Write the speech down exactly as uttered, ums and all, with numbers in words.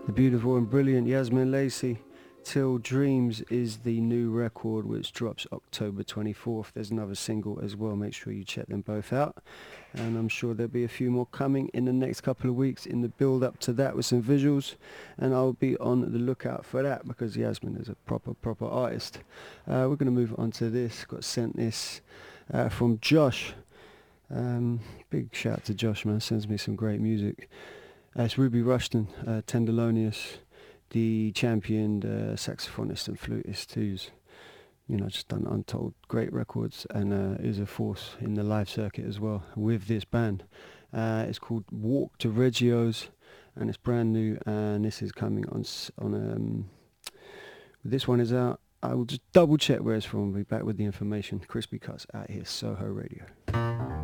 The beautiful and brilliant Yasmin Lacey. Till Dreams is the new record which drops October twenty-fourth. There's another single as well. Make sure you check them both out. And I'm sure there'll be a few more coming in the next couple of weeks in the build up to that with some visuals. And I'll be on the lookout for that because Yasmin is a proper, proper artist. Uh, we're going to move on to this. Got sent this uh, from Josh. Um, big shout to Josh, man. Sends me some great music. Uh, it's Ruby Rushton, uh, Tenderlonious, the championed uh, saxophonist and flutist who's, you know, just done untold great records and uh, is a force in the live circuit as well with this band. Uh, it's called Walk to Reggio's and it's brand new and this is coming on, s- on um, this one is out. I will just double check where it's from. I'll be back with the information. Crispy Cuts out here, Soho Radio.